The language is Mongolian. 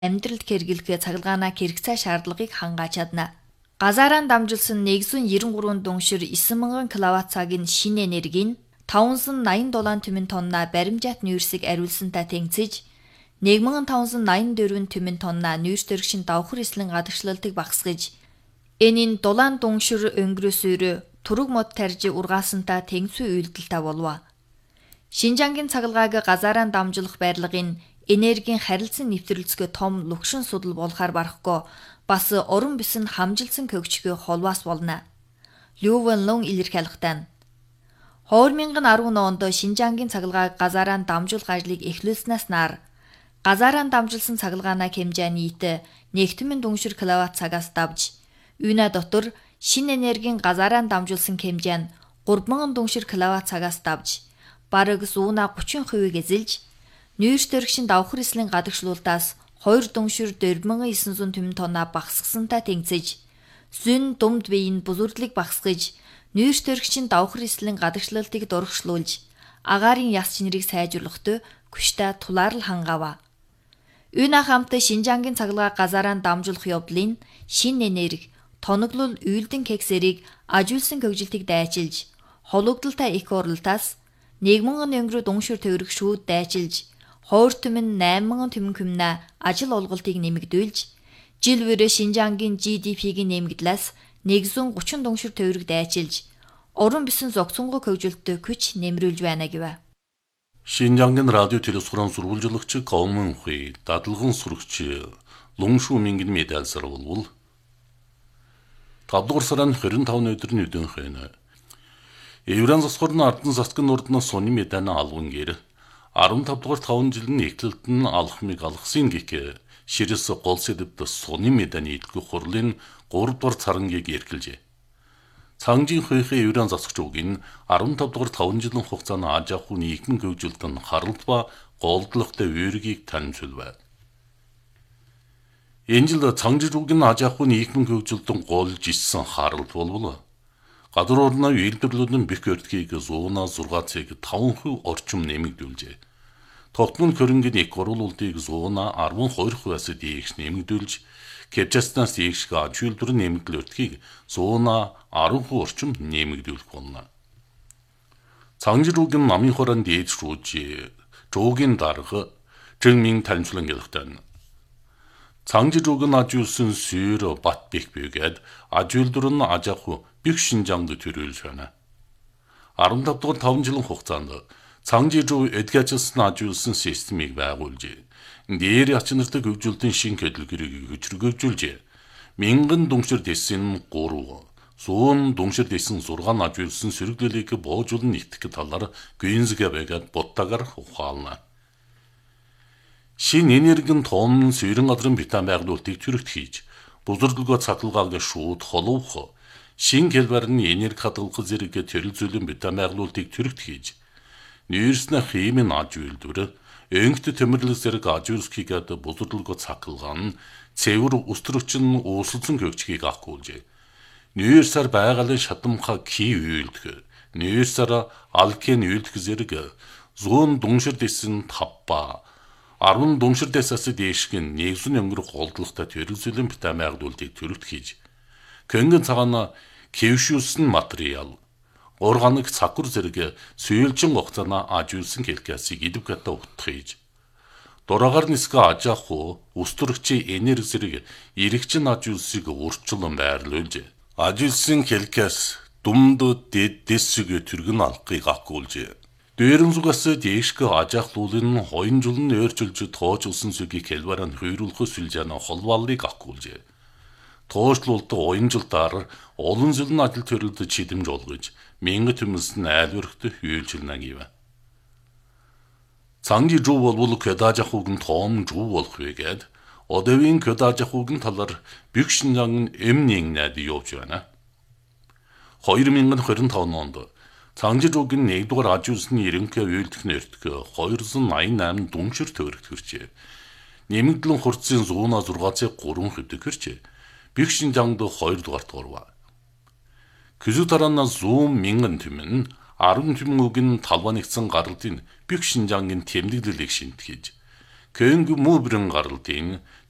амьдралд хэрэглэх цахилгаанаа хэрэгцээ шаардлагыг хангааж чадна. Газаараа дамжуулсан 193 дунгшир 9000 кВт-цагийн шинэ энерги нь 587 түмэн тонна баримжаат нүүрсийг ариулсантай тэнцэж 1584 түмэн тонна нүүрс төрөгшин давхар эслийн гадагшлалтыг багасгаж энэ дулаан дунгшир өнгөрөөсөөр тураг мод тарж ургаасантай тэнцүү үйлдэлтэй болов. Шинжангийн цахилгааг газаараа дамжуулах байрлагын энергийн харилцан нэвтрэлцгээ том лugшин судал болохаар барахгүй бас орон бис нь хамжилсан көгчгөө холваас болно. Лю Вэнлун илэрхийлэхдээ 2010 онд Шинжангийн цахилгааг газаараа дамжуулах ажлыг эхлүүлснээс нар газаараа дамжуулсан цахилгаанаа хэмжээ нийт 1,000 дунгшир кВт-цагаас давж, үүнэ дотор шинэ энергийн газаараа дамжуулсан хэмжээ нь 3,000 дунгшир кВт-цагаас давж, бараг 30%-ийг эзэлж, нүүрс төрөгшин давхар эслийн гадагшлуулдаас 2 дунгшир 4,900 түмэн тонна багасгасантай тэнцэж, зүүн думд биеийн бүзүрдлийг багасгаж, нүүрс төрөгшин давхар эслийн гадагшлалтыг дурагшлуулж, агаарын яс чинрийг сайжруулахад күштэй тулаарл хангаав. Үүнэ хамт Шинжангийн цахилгааг газаараа дамжуулах явдлын шинэ энерги, тоноглол үйлдэн кексэрийг ажиулсан хөгжилтийг дайчилж, хологдолтой их уралтаас 1,000 өнгөрөө дунгшир төгрөг шүүд дайчилж, хойр түмэн 8,000 түмэн хүмнэ ажил олголтыг нэмэгдүүлж, жил бүрээ Шинжангийн GDP-гийн нэмэгдлээс 130 дунгшир төгрөг дайчилж, орон бисэн зогсонгой хөгжилтөд күч нэмрүүлж байна гэв. Шинжангийн радио телесуран сурвалжлагч Гаомын Хуй, дадлгын сурагч Луншу Мингэн медальсаар болвол 5 дугаар сарын 25 өдрийн өдөөнхөн Евран засгорны ардын засгийн урднаас сони медальны алган гэр 15 дугаар 5 жилийн эхлэлд нь алхмыг алгасан гэх ширэс гол сэдвт сони медальны идэх хурлын 3 дугаар царангийг эргэлжээ. Цангжийн хойхын Евран засагч угийн 15 дугаар 5 жилийн хугацаанд ажааху нийгмийн хөгжилтөнд харалт ба голдлогтой үүргийг танилцуулв. Энэ жил цангжиж угийн ажааху нийгмийн хөгжилтөнд голж ирсэн харалт болвол гадар орны үйлдвэрлэлүүдийн бэх өртгийг 106-ыг 5% орчим нэмэгдүүлжээ. Тогтмол хөрөнгөний эк оруулалтыг 112%-аас дээш нэмэгдүүлж, Кепчаснаас дээш аж үйлдвэрийн нэмэгдэл өртгийг 110% орчим нэмэгдүүлэх болно. Цангжиж угийн намын хорон дээд шүүж жуугийн дарга Жинмин танилцуулан гэлэхтэн. Цангжиж угийн аж үйлсэн сүйр бат бэх бүйгээд аж үйлдвэр нь ажааху бих Шинжангд төрүүлж байна. 15 дугаар 5 жилийн хугацаанд цангжиж уг эдгэжсэн аж үйлсэн системийг байгуулжээ. Дээр ачнартай хөгжүүлэлтийн шин хөдөлгөөрийг хүчрхэгжүүлжээ. 1000 дунгшир дэсэн 3, 100 дунгшир дэсэн 6 аж үйлсэн сэргэлэлийг боожуулан нэгтгэх талаар гүйнзгэ байгаад буттагаар ухаална. Шин энергийн том сэрэн газрын битан байгуулалтыг төрөгт хийж, бузардлагоо цаталгааг шууд холовх, шин хэлбэрний энерги хадгалах зэрэг төрөл зүйлийн битан байгуулалтыг төрөгт хийж, нүүрснэ химийн аж үйлдвэр Өнгөт төмөрлөг зэрэг аж үйлсхийгээд бузардлагоо цахилгаан цэвэр өстрөгчин uusulсан хөгжгийг ахгуулжээ. Нүүрсээр байгалийн шатамхаа ки үйлдэх, нүүрсээр алкен үйлдэх зэрэг 100 дунгшир дэсэн 5 ба 10 дунгшир дэсээс дээшгэн нэгэн өнгөрөх голдлоготой төрөл зүйлийн битан байгуулалтыг төрөгт хийж, көнгөн цагаана кевшүүлсэн материал Органик цакур зэрэг сүйэлжин хугацаана аж үйлсэн хэлкэсийг идэвхтэй утгахж. Дураагаар нисгэ ажааху өстөрөгчийн энерги зэрэг эрэгчин аж үйлсийг урьдчилан байрлуулж. Аж үйлсэн хэлкэс думд дэссэг түргэн алхахыг ахгуулж. Дээрэн зүгээс дээшгэ ажаахлуулын хойн жулн өөрчилж тоочулсан сүгийг хэлбэрэн хүйрүүлэх сүлжээний холбоолыг ахгуулж. Тоочлуулт уянжилтаар олон зүйлийн ажил төрөлд чидэмж олгож, мянган төмөлсөн айлвэрхт үйлчилнэ гэв. Цангжиж жуу болвол көдажахугийн том жуу болох байгээд, одовын көдажахугийн талаар бих Шинжангийн эмнийн найд явж байна. 2025 онд цангжиж жуугийн 1-р аж үйлсний ерөнхий үйлдэх нэртг 288 дунгшир төгрөгт хүрчээ. Нэмэгдлэн хурцын 106-ыг 3 хэвдэг хүрчээ. Бих Шинжангд 2-р орва. Küzü taranna 100,000 түмэн 10 түмэн үгэн талбанигдсан гаралтын бих Шинжангийн тэмдэглэлийг шинтгэж, Көнгө мөбрэн гаралтын